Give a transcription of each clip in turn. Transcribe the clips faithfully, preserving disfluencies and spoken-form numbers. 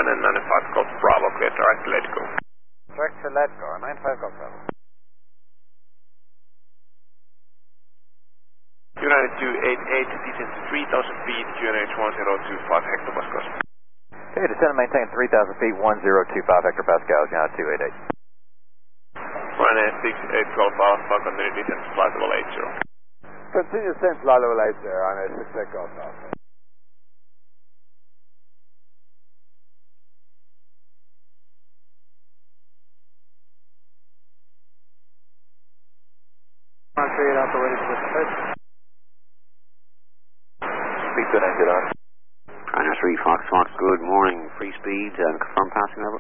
line and nine five Golf Bravo, clear direct to let go. Direct to let go, nine five Golf Bravo. United two eight eight, descend three thousand feet, Q N H one zero two five hectopascals. Okay, descend and maintain three thousand feet, one zero two five hectopascals, United two eight eight. Ryanair six eight Golf Alpha, continue descent flight level eight zero. Continue descent flight level eight zero, Ryanair six eight Golf Alpha. On three eight Alpha, ready for dispatch. Speed good engine on. Ryanair three Fox Fox, good morning. Free speed and confirm passing level.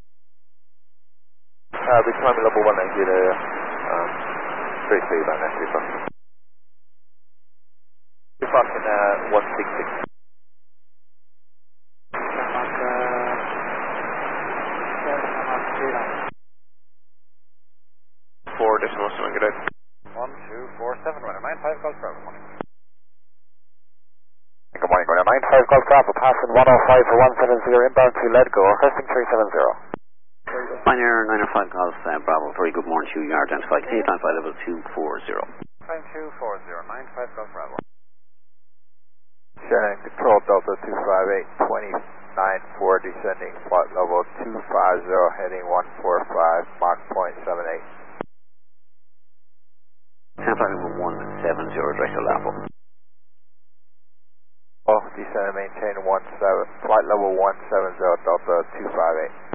Uh, we climbing level one engine area. Um, free speed on that, super. Two Fox in uh, one six six. Four decimal seven, good day. One two four seven, runner nine five Golf Bravo, morning. Good morning, runner nine five Golf Bravo, passing one oh five for one seven zero, inbound to let go, requesting three seven zero. Ryanair nine oh five Golf uh, Bravo, very good morning to you, yard and flight, continue time flight level two four zero. Time two four zero, nine five Golf Bravo. Shannon, control Delta two five eight, twenty-nine four, descending flight level two five zero, heading one four five, Mach point seven eight. Time flight level one seven zero, direct to Lapo. Oh, descend and maintain one seven, flight level one seven zero, Delta two five eight.